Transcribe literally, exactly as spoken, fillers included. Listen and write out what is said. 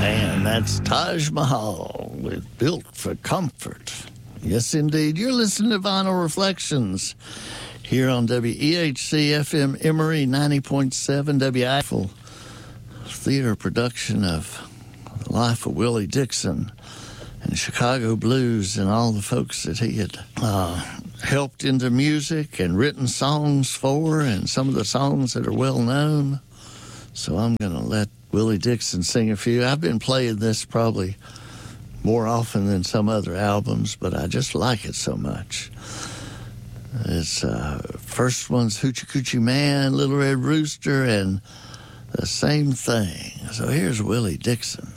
And that's Taj Mahal with Built for Comfort. Yes, indeed. You're listening to Vinyl Reflections here on W E H C F M Emory ninety point seven W I F theater production of The Life of Willie Dixon and Chicago Blues and all the folks that he had uh, helped into music and written songs for, and some of the songs that are well known. So I'm going to let Willie Dixon sing a few. I've been playing this probably more often than some other albums, but I just like it so much. It's uh, first one's Hoochie Coochie Man, Little Red Rooster, and The Same Thing. So here's Willie Dixon.